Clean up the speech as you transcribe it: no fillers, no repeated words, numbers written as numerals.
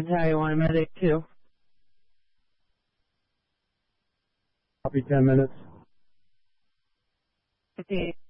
Battalion 1, Medic 2. Copy, 10 minutes. Okay.